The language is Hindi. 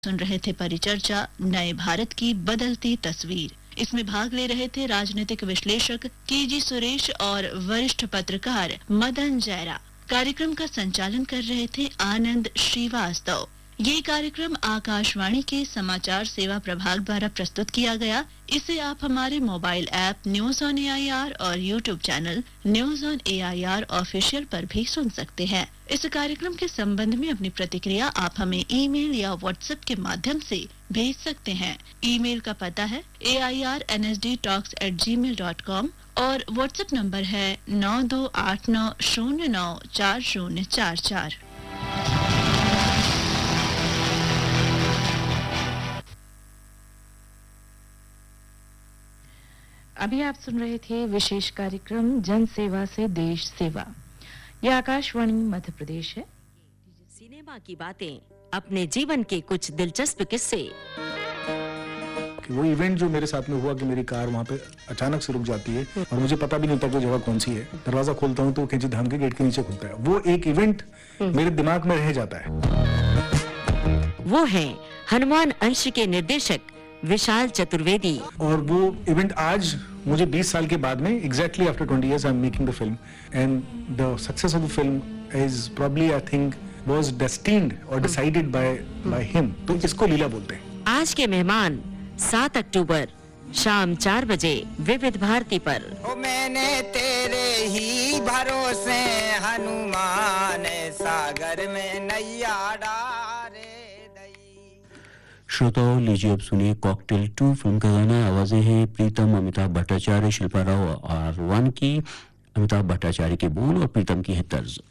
सुन रहे थे परिचर्चा नए भारत की बदलती तस्वीर। इसमें भाग ले रहे थे राजनीतिक विश्लेषक केजी सुरेश और वरिष्ठ पत्रकार मदन जैरा। कार्यक्रम का संचालन कर रहे थे आनंद श्रीवास्तव। ये कार्यक्रम आकाशवाणी के समाचार सेवा प्रभाग द्वारा प्रस्तुत किया गया। इसे आप हमारे mobile app news on AIR और YouTube channel news on AIR official पर भी सुन सकते हैं। इस कार्यक्रम के संबंध में अपनी प्रतिक्रिया आप हमें ईमेल या व्हाट्सएप के माध्यम से भेज सकते हैं। ईमेल का पता है airnsdtalks@gmail.com और व्हाट्सएप नंबर है 9289094044। अभी आप सुन रहे थे विशेष कार्यक्रम जन सेवा से देश सेवा। यह आकाशवाणी मध्य प्रदेश है। सिनेमा की बातें, अपने जीवन के कुछ दिलचस्प किस्से। वो इवेंट जो मेरे साथ में हुआ कि मेरी कार वहाँ पे अचानक से रुक जाती है और मुझे पता भी नहीं होता कोई जगह कौन सी है। दरवाजा खोलता हूँ तो खिंची धाम के गेट के नीचे खुलता है। वो एक इवेंट मेरे दिमाग में रह जाता है। वो है हनुमान अंश के निर्देशक विशाल चतुर्वेदी। और वो इवेंट आज मुझे 20 साल के बाद में exactly after 20 years I am making the film and the success of the film is probably I think was destined और डिसाइडेड बाय हिम। तो इसको लीला बोलते हैं। आज के मेहमान 7 अक्टूबर शाम 4 बजे विविध भारती पर। ओ मैंने तेरे ही भरोसे हनुमान सागर में नैया डारे। श्रोताओं, लीजिए अब सुनिए कॉकटेल 2 फिल्म का गाना। आवाजें हैं प्रीतम, अमिताभ भट्टाचार्य, शिल्पा राव और वानकी। अमिताभ भट्टाचार्य के बोल और प्रीतम की है तर्ज।